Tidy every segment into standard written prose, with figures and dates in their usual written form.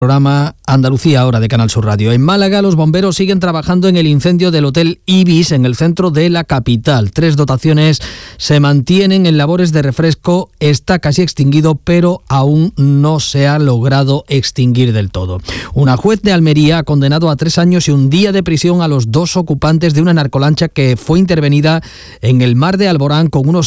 Programa Andalucía Ahora de Canal Sur Radio. En Málaga, los bomberos siguen trabajando en el incendio del Hotel Ibis en el centro de la capital. 3 dotaciones se mantienen en labores de refresco. Está casi extinguido, pero aún no se ha logrado extinguir del todo. Una juez de Almería ha condenado a 3 años y 1 día de prisión a los 2 ocupantes de una narcolancha que fue intervenida en el mar de Alborán con unos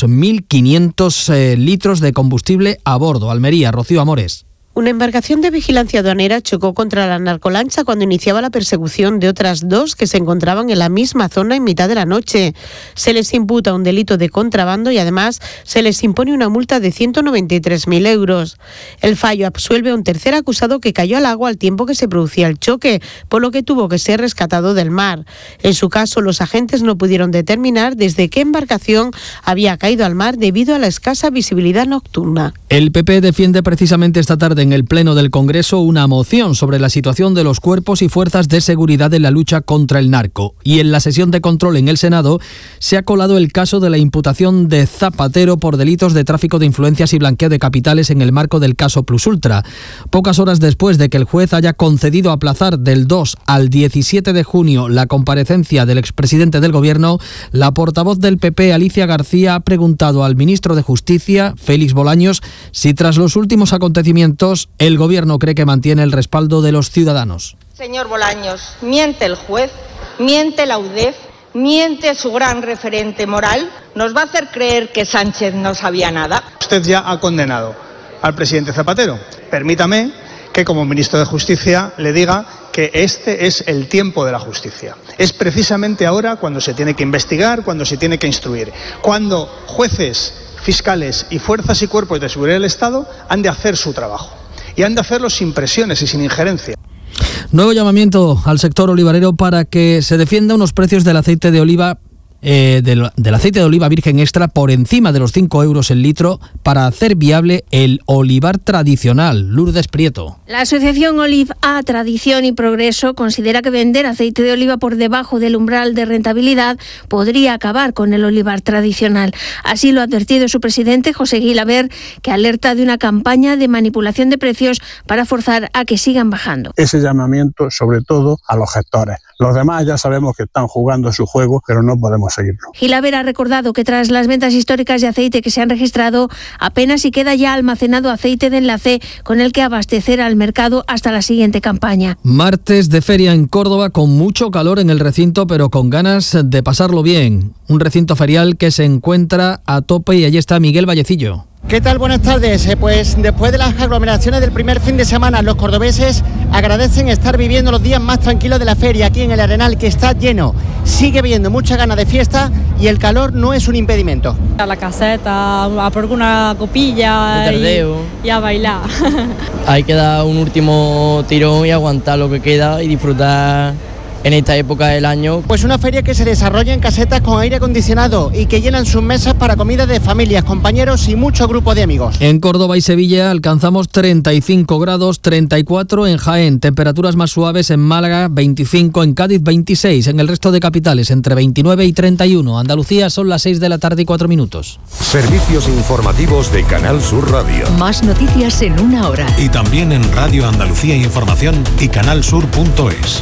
1.500 litros de combustible a bordo. Almería, Rocío Amores. Una embarcación de vigilancia aduanera chocó contra la narcolancha cuando iniciaba la persecución de otras 2 que se encontraban en la misma zona en mitad de la noche. Se les imputa un delito de contrabando y además se les impone una multa de 193.000 euros. El fallo absuelve a un tercer acusado que cayó al agua al tiempo que se producía el choque, por lo que tuvo que ser rescatado del mar. En su caso, los agentes no pudieron determinar desde qué embarcación había caído al mar debido a la escasa visibilidad nocturna. El PP defiende precisamente esta tarde en el Pleno del Congreso una moción sobre la situación de los cuerpos y fuerzas de seguridad en la lucha contra el narco. Y en la sesión de control en el Senado se ha colado el caso de la imputación de Zapatero por delitos de tráfico de influencias y blanqueo de capitales en el marco del caso Plus Ultra. Pocas horas después de que el juez haya concedido aplazar del 2 al 17 de junio la comparecencia del expresidente del Gobierno, la portavoz del PP, Alicia García, ha preguntado al ministro de Justicia, Félix Bolaños, si tras los últimos acontecimientos el Gobierno cree que mantiene el respaldo de los ciudadanos. Señor Bolaños, miente el juez, miente la UDEF, miente su gran referente moral. ¿Nos va a hacer creer que Sánchez no sabía nada? Usted ya ha condenado al presidente Zapatero. Permítame que como ministro de Justicia le diga que este es el tiempo de la justicia. Es precisamente ahora cuando se tiene que investigar, cuando se tiene que instruir, cuando jueces, fiscales y fuerzas y cuerpos de seguridad del Estado han de hacer su trabajo. Y han de hacerlo sin presiones y sin injerencia. Nuevo llamamiento al sector olivarero para que se defienda unos precios del aceite de oliva del aceite de oliva virgen extra por encima de los 5 euros el litro para hacer viable el olivar tradicional. Lourdes Prieto. La asociación Olive A Tradición y Progreso considera que vender aceite de oliva por debajo del umbral de rentabilidad podría acabar con el olivar tradicional. Así lo ha advertido su presidente, José Guilaber, que alerta de una campaña de manipulación de precios para forzar a que sigan bajando. Ese llamamiento sobre todo a los gestores. Los demás ya sabemos que están jugando su juego, pero no podemos seguirlo. Gilaber ha recordado que tras las ventas históricas de aceite que se han registrado, apenas si queda ya almacenado aceite de enlace con el que abastecer al mercado hasta la siguiente campaña. Martes de feria en Córdoba con mucho calor en el recinto, pero con ganas de pasarlo bien. Un recinto ferial que se encuentra a tope y allí está Miguel Vallecillo. ¿Qué tal? Buenas tardes. Pues después de las aglomeraciones del primer fin de semana, los cordobeses agradecen estar viviendo los días más tranquilos de la feria aquí en el Arenal, que está lleno. Sigue habiendo mucha ganas de fiesta y el calor no es un impedimento. A la caseta, a por una copilla y a bailar. Hay que dar un último tirón y aguantar lo que queda y disfrutar en esta época del año. Pues una feria que se desarrolla en casetas con aire acondicionado y que llenan sus mesas para comida de familias, compañeros y mucho grupo de amigos. En Córdoba y Sevilla alcanzamos 35 grados, 34 en Jaén, temperaturas más suaves en Málaga, 25 en Cádiz, 26 en el resto de capitales, entre 29 y 31. Andalucía son las 6 de la tarde y 4 minutos. Servicios informativos de Canal Sur Radio. Más noticias en una hora. Y también en Radio Andalucía Información y canalsur.es.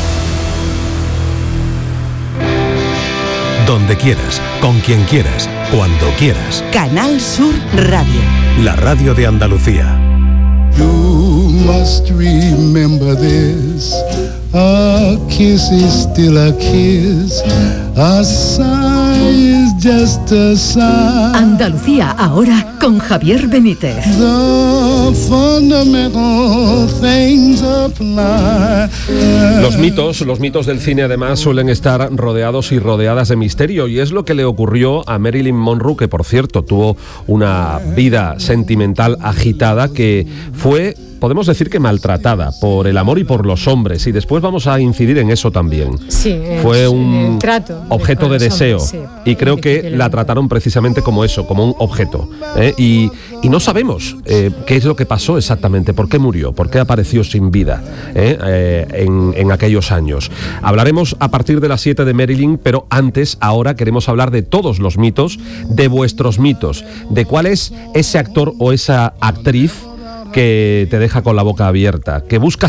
Donde quieras, con quien quieras, cuando quieras. Canal Sur Radio. La radio de Andalucía. You must remember this. A kiss is still a kiss. A sigh is just a sigh. Andalucía ahora con Javier Benítez. The fundamental things apply. Los mitos del cine además suelen estar rodeados y rodeadas de misterio, y es lo que le ocurrió a Marilyn Monroe, que por cierto tuvo una vida sentimental agitada, que fue, podemos decir que maltratada por el amor y por los hombres, y después vamos a incidir en eso también. Sí, fue un trato objeto de deseo, hombres, sí, y creo que la trataron precisamente como eso, como un objeto, y no sabemos qué es lo que pasó exactamente, por qué murió, por qué apareció sin vida en aquellos años. Hablaremos a partir de las 7 de Marilyn, pero antes, ahora queremos hablar de todos los mitos, de vuestros mitos, de cuál es ese actor o esa actriz que te deja con la boca abierta, que busca